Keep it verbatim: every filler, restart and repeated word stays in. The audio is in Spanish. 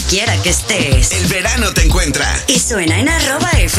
quiera que estés. El verano te encuentra. Y suena en arroba F